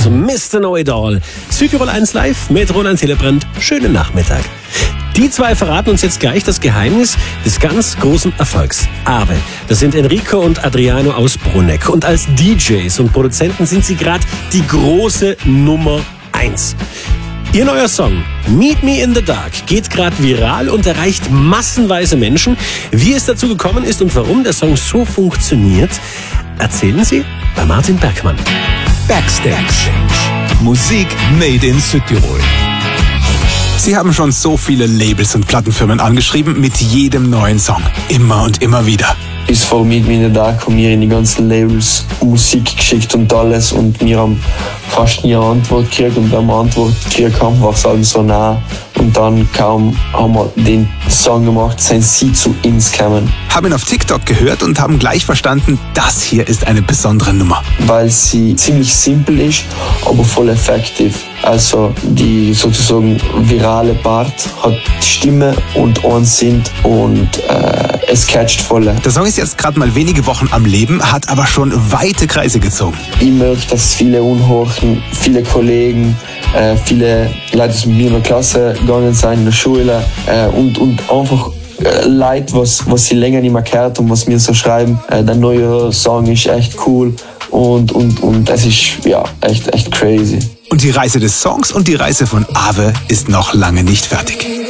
Mr. Know-It-All. Südtirol 1 live mit Roland Hillebrand. Schönen Nachmittag. Die zwei verraten uns jetzt gleich das Geheimnis des ganz großen Erfolgs. Awe, das sind Enrico und Adriano aus Bruneck. Und als DJs und Produzenten sind sie gerade die große Nummer 1. Ihr neuer Song Meet Me in the Dark geht gerade viral und erreicht massenweise Menschen. Wie es dazu gekommen ist und warum der Song so funktioniert, erzählen sie bei Martin Bergmann. Backstage. Musik made in Südtirol. Sie haben schon so viele Labels und Plattenfirmen angeschrieben mit jedem neuen Song. Immer und immer wieder. Bis vor Meet Me in the Dark haben wir in die ganzen Labels Musik geschickt und alles und wir haben fast nie eine Antwort gekriegt und wenn wir eine Antwort gekriegt haben, war es alles so nah. Und dann kaum haben wir den Song gemacht, sind sie zu uns gekommen. Haben ihn auf TikTok gehört und haben gleich verstanden, das hier ist eine besondere Nummer. Weil sie ziemlich simpel ist, aber voll effektiv. Also die sozusagen virale Part hat die Stimme und einen Sinn und es catcht voll. Der Song ist jetzt gerade mal wenige Wochen am Leben, hat aber schon weite Kreise gezogen. Ich merke, dass viele unhorchen, viele Kollegen, viele Leute, die mit mir in der Klasse gegangen sind, in der Schule und einfach Leute, was sie länger nicht mehr gehört und was mir so schreiben. Der neue Song ist echt cool und es ist ja echt crazy. Und die Reise des Songs und die Reise von Awe ist noch lange nicht fertig.